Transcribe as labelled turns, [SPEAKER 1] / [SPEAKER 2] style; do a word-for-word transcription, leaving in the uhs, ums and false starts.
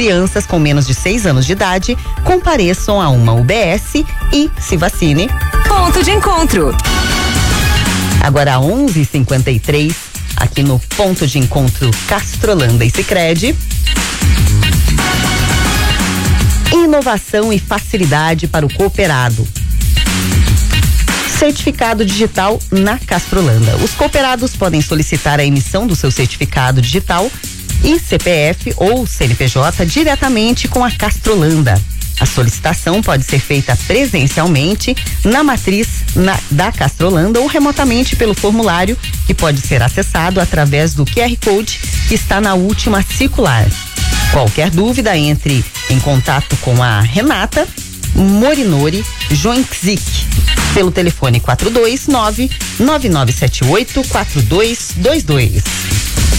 [SPEAKER 1] crianças com menos de seis anos de idade compareçam a uma U B S e se vacine.
[SPEAKER 2] Ponto de encontro.
[SPEAKER 1] Agora onze e cinquenta e três, aqui no ponto de encontro Castrolanda e Sicredi. Inovação e facilidade para o cooperado. Certificado digital na Castrolanda. Os cooperados podem solicitar a emissão do seu certificado digital e C P F ou C N P J diretamente com a Castrolanda. A solicitação pode ser feita presencialmente na matriz na, da Castrolanda ou remotamente pelo formulário, que pode ser acessado através do Q R Code que está na última circular. Qualquer dúvida, entre em contato com a Renata Morinori Joinzik pelo telefone quatro dois nove, nove nove sete oito, quatro dois dois dois.